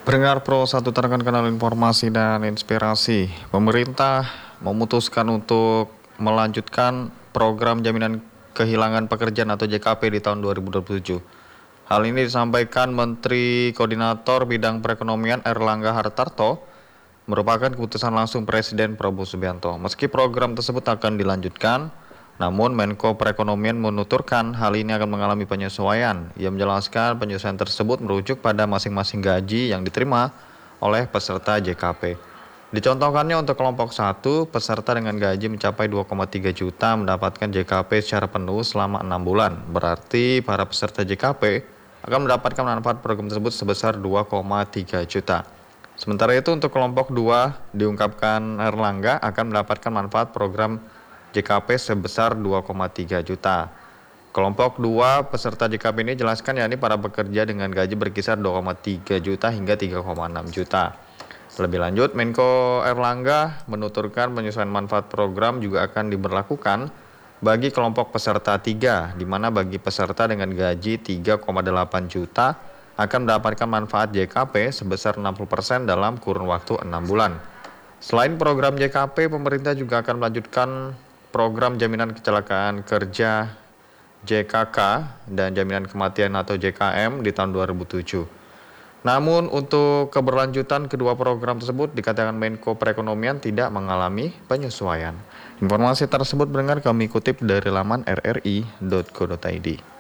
Pendengar Pro 1 terekan kanal informasi dan inspirasi. Pemerintah memutuskan untuk melanjutkan program jaminan kehilangan pekerjaan atau JKP di tahun 2027. Hal ini disampaikan Menteri Koordinator Bidang Perekonomian Erlangga Hartarto merupakan keputusan langsung Presiden Prabowo Subianto. Meski program tersebut akan dilanjutkan, namun Menko Perekonomian menuturkan hal ini akan mengalami penyesuaian. Ia menjelaskan penyesuaian tersebut merujuk pada masing-masing gaji yang diterima oleh peserta JKP. Dicontohkannya untuk kelompok 1, peserta dengan gaji mencapai 2,3 juta mendapatkan JKP secara penuh selama 6 bulan. Berarti para peserta JKP akan mendapatkan manfaat program tersebut sebesar 2,3 juta. Sementara itu untuk kelompok 2 diungkapkan Erlangga akan mendapatkan manfaat program JKP sebesar 2,3 juta. Kelompok 2 peserta JKP ini jelaskan yakni para pekerja dengan gaji berkisar 2,3 juta hingga 3,6 juta. Lebih lanjut, Menko Erlangga menuturkan penyesuaian manfaat program juga akan diberlakukan bagi kelompok peserta 3, di mana bagi peserta dengan gaji 3,8 juta akan mendapatkan manfaat JKP sebesar 60% dalam kurun waktu 6 bulan. Selain program JKP, pemerintah juga akan melanjutkan program jaminan kecelakaan kerja JKK dan jaminan kematian atau JKM di tahun 2007. Namun untuk keberlanjutan kedua program tersebut dikatakan Menko Perekonomian tidak mengalami penyesuaian. Informasi tersebut kami kutip dari laman rri.co.id.